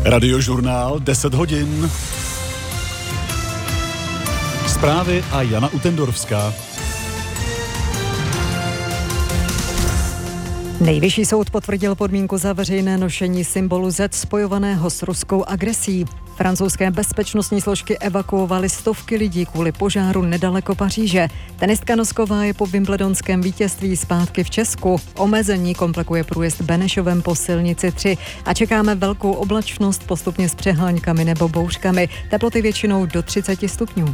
Radiožurnál 10 hodin. Zprávy a Jana Utendorovská. Nejvyšší soud potvrdil podmínku za veřejné nošení symbolu Z spojovaného s ruskou agresí. Francouzské bezpečnostní složky evakuovaly stovky lidí kvůli požáru nedaleko Paříže. Tenistka Nosková je po wimbledonském vítězství zpátky v Česku. Omezení komplikuje průjezd Benešovem po silnici 3 a čekáme velkou oblačnost postupně s přeháňkami nebo bouřkami. Teploty většinou do 30 stupňů.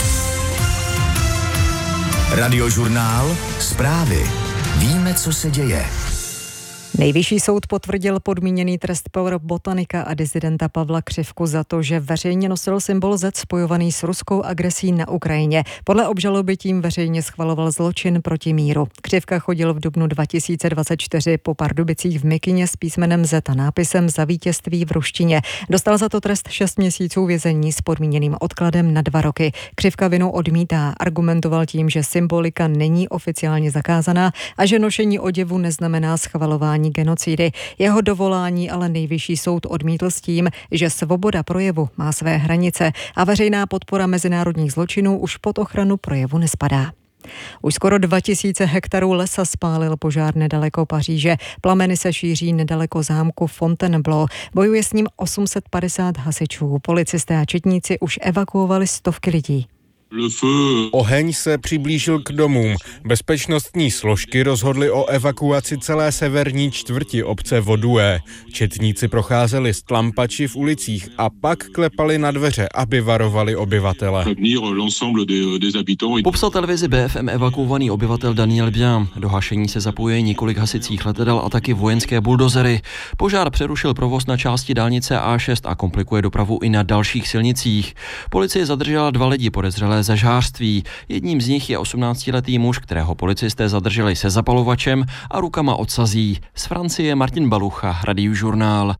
Radiožurnál, zprávy. Víme, co se děje. Nejvyšší soud potvrdil podmíněný trest pro botanika a disidenta Pavla Křivku za to, že veřejně nosil symbol Z spojovaný s ruskou agresí na Ukrajině. Podle obžaloby tím veřejně schvaloval zločin proti míru. Křivka chodil v dubnu 2024 po Pardubicích v mikině s písmenem Z a nápisem Za vítězství v ruštině. Dostal za to trest 6 měsíců vězení s podmíněným odkladem na 2 roky. Křivka vinu odmítá, argumentoval tím, že symbolika není oficiálně zakázaná a že nošení oděvu neznamená schvalování genocidy. Jeho dovolání ale nejvyšší soud odmítl s tím, že svoboda projevu má své hranice a veřejná podpora mezinárodních zločinů už pod ochranu projevu nespadá. Už skoro 2000 hektarů lesa spálil požár nedaleko Paříže. Plameny se šíří nedaleko zámku Fontainebleau. Bojuje s ním 850 hasičů. Policisté a četníci už evakuovali stovky lidí. Oheň se přiblížil k domům. Bezpečnostní složky rozhodly o evakuaci celé severní čtvrti obce Vaudoux. Četníci procházeli s tlampači v ulicích a pak klepali na dveře, aby varovali obyvatele. Popsal televizi BFM evakuovaný obyvatel Daniel Bien. Do hašení se zapojuje několik hasicích letadel a taky vojenské buldozery. Požár přerušil provoz na části dálnice A6 a komplikuje dopravu i na dalších silnicích. Policie zadržela 2 lidi podezřelé ze žhářství. Jedním z nich je 18letý muž, kterého policisté zadrželi se zapalovačem a rukama od sazí. Z Francie Martin Balucha, Radiožurnál.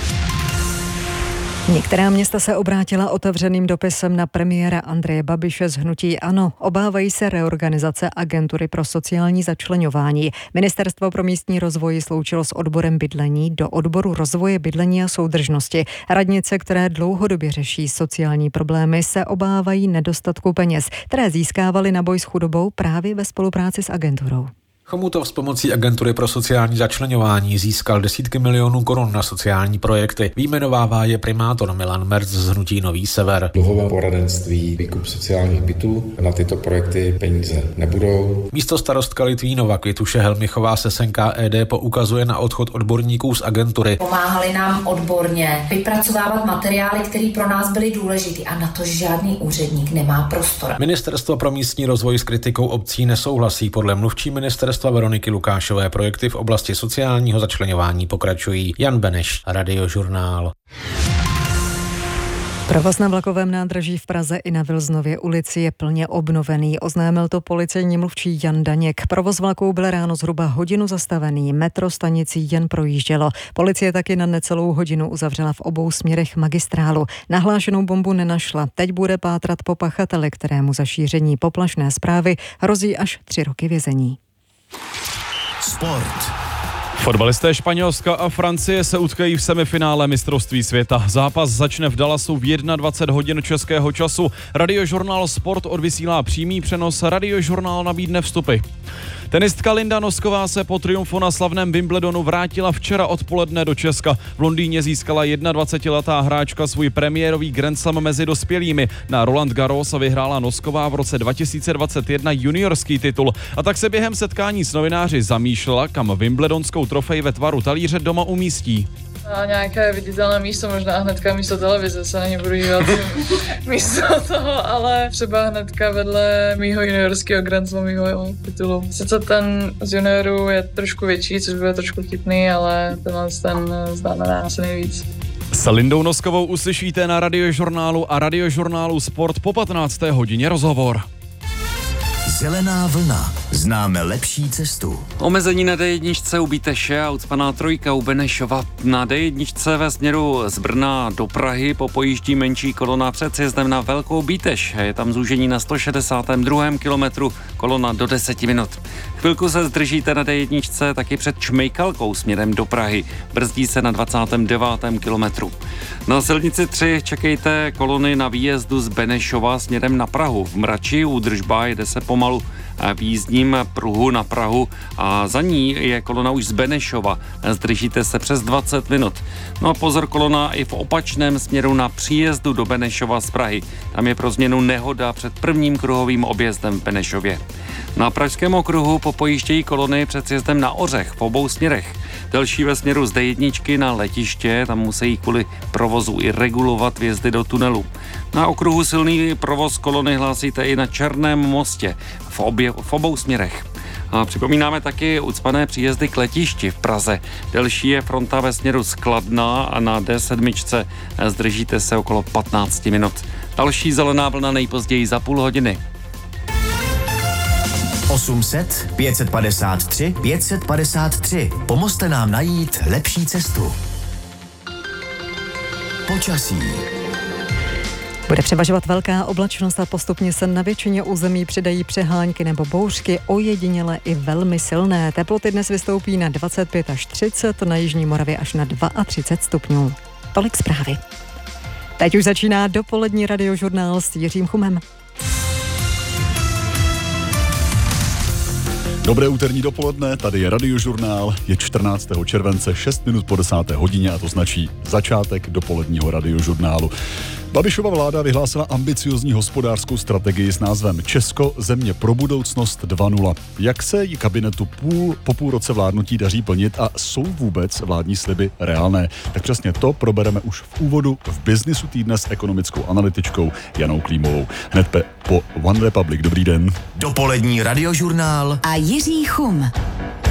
Některá města se obrátila otevřeným dopisem na premiéra Andreje Babiše z hnutí ANO. Obávají se reorganizace agentury pro sociální začleňování. Ministerstvo pro místní rozvoj sloučilo s odborem bydlení do odboru rozvoje bydlení a soudržnosti. Radnice, které dlouhodobě řeší sociální problémy, se obávají nedostatku peněz, které získávaly na boj s chudobou právě ve spolupráci s agenturou. Chomutov s pomocí agentury pro sociální začleňování získal desítky milionů korun na sociální projekty. Vyjmenovává je primátor Milan Merc z hnutí Nový Sever. Dluhové poradenství, výkup sociálních bytů, na tyto projekty peníze nebudou. Místo starostka Litvínova Květuše Helmichová se SNKED poukazuje na odchod odborníků z agentury. Pomáhali nám odborně vypracovávat materiály, které pro nás byly důležité a na to žádný úředník nemá prostor. Ministerstvo pro místní rozvoj s kritikou obcí nesouhlasí. Podle mluvčí ministerstva Veroniky Lukášové projekty v oblasti sociálního začleňování pokračují. Jan Beneš, Radiožurnál. Provoz na vlakovém nádraží v Praze i na Vilznově ulici je plně obnovený, oznámil to policejní mluvčí Jan Daněk. Provoz vlaků byl ráno zhruba hodinu zastavený, metro stanicí jen projíždělo. Policie taky na necelou hodinu uzavřela v obou směrech magistrálu. Nahlášenou bombu nenašla. Teď bude pátrat po pachateli, kterému za šíření poplašné zprávy hrozí až 3 roky vězení. Sport. Fotbalisté Španělska a Francie se utkají v semifinále mistrovství světa. Zápas začne v Dallasu v 21 hodin českého času. Radiožurnál Sport odvysílá přímý přenos, Radiožurnál nabídne vstupy. Tenistka Linda Nosková se po triumfu na slavném Wimbledonu vrátila včera odpoledne do Česka. V Londýně získala 21letá hráčka svůj premiérový Grand Slam mezi dospělými. Na Roland Garros vyhrála Nosková v roce 2021 juniorský titul. A tak se během setkání s novináři zamýšlela, kam wimbledonskou trofej ve tvaru talíře doma umístí. A nějaké viditelné místo, možná hnedka místo televize, se na ně budu dívat místo toho, ale třeba hnedka vedle mýho juniorského Grand Slamového titulu. Sice ten z juniorů je trošku větší, což bude trošku chytný, ale ten znamená asi nejvíc. S Lindou Noskovou uslyšíte na Radiožurnálu a Radiožurnálu Sport po 15. hodině rozhovor. Zelená vlna. Známe lepší cestu. Omezení na D1 u Bíteše a ucpaná trojka u Benešova. Na D1 ve směru z Brna do Prahy popojíždí menší kolona před sjezdem na Velkou Bíteš. Je tam zúžení na 162. kilometru, kolona do 10 minut. Chvilku se zdržíte na D1 taky před Čmejkalkou směrem do Prahy. Brzdí se na 29. kilometru. Na silnici 3 čekejte kolony na výjezdu z Benešova směrem na Prahu. V Mrači údržba, jede se pomalu v jízdním pruhu na Prahu a za ní je kolona už z Benešova. Zdržíte se přes 20 minut. No a pozor, kolona i v opačném směru na příjezdu do Benešova z Prahy. Tam je pro změnu nehoda před prvním kruhovým objezdem v Benešově. Na pražském okruhu popojíždějí kolony před sjezdem na Ořech v obou směrech. Další ve směru z D1 na letiště, tam musí kvůli provozu i regulovat vjezdy do tunelu. Na okruhu silný provoz kolony hlásíte i na Černém mostě v obou směrech. A připomínáme taky ucpané příjezdy k letišti v Praze. Delší je fronta ve směru z Kladna a na D7 zdržíte se okolo 15 minut. Další zelená vlna nejpozději za půl hodiny. 800 553 553. Pomozte nám najít lepší cestu. Počasí. Bude převažovat velká oblačnost a postupně se na většině území přidají přehánky nebo bouřky, ojediněle i velmi silné. Teploty dnes vystoupí na 25 až 30, na jižní Moravě až na 32 stupňů. Tolik zprávy. Teď už začíná dopolední radiožurnál s Jiřím Chumem. Dobré úterní dopoledne, tady je radiožurnál, je 14. července, 6 minut po 10. hodině a to značí začátek dopoledního radiožurnálu. Babišova vláda vyhlásila ambiciozní hospodářskou strategii s názvem Česko, země pro budoucnost 2.0. Jak se jí kabinetu po půl roce vládnutí daří plnit a jsou vůbec vládní sliby reálné? Tak přesně to probereme už v úvodu v Biznisu týdne s ekonomickou analytičkou Janou Klímovou. Hned po One Republic. Dobrý den. Dopolední radiožurnál a Jiří Chum.